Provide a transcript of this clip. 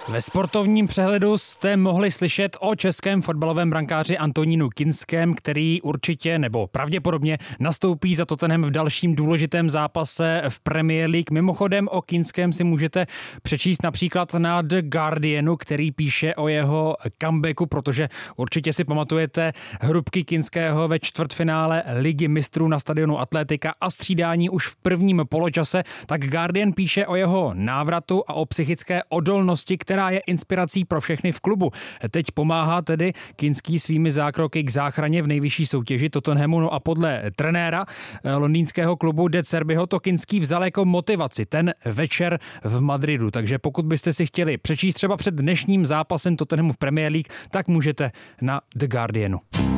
Ve sportovním přehledu jste mohli slyšet o českém fotbalovém brankáři Antonínu Kinském, který určitě nebo pravděpodobně nastoupí za Tottenham v dalším důležitém zápase v Premier League. Mimochodem o Kinském si můžete přečíst například na The Guardianu, který píše o jeho comebacku, protože určitě si pamatujete hrubky Kinského ve čtvrtfinále Ligy mistrů na stadionu Atletika a střídání už v prvním poločase. Tak Guardian píše o jeho návratu a o psychické odolnosti, která je inspirací pro všechny v klubu. Teď pomáhá tedy Kinský svými zákroky k záchraně v nejvyšší soutěži Tottenhamu, no a podle trenéra londýnského klubu De Zerbiho to Kinský vzal jako motivaci ten večer v Madridu. Takže pokud byste si chtěli přečíst třeba před dnešním zápasem Tottenhamu v Premier League, tak můžete na The Guardianu.